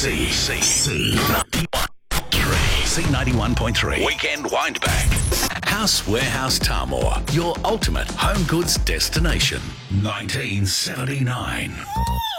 C91.3 Weekend Windback. House Warehouse Tamor, your ultimate home goods destination. 1979.